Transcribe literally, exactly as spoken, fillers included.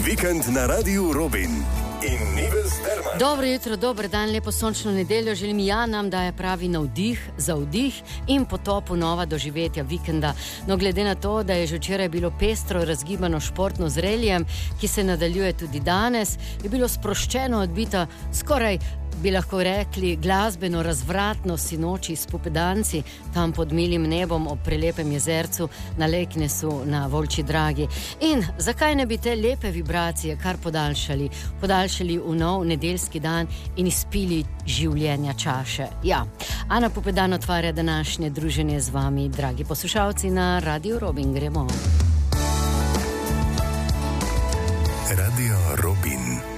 Vikend na Radiu Robin in Nives Terman. Dobro jutro, dober dan, lepo sončno nedeljo. Želim ja nam, da je pravi navdih za vdih in potopu nova doživetja vikenda. No, glede na to, da je že včeraj bilo pestro razgibano športno z reljem, ki se nadaljuje tudi danes, je bilo sproščeno odbito skoraj, bi lahko rekli, glasbeno razvratno sinoči s popedanci tam pod milim nebom ob prelepem jezercu na Leknesu na Volčji Dragi. In zakaj ne bi te lepe vibracije kar podaljšali, podaljšali v nov nedeljski dan in izpili življenja čaše? Ja, Ana Popedan otvarja današnje druženje z vami, dragi poslušalci na Radiu Robin. Gremo. Radio Robin.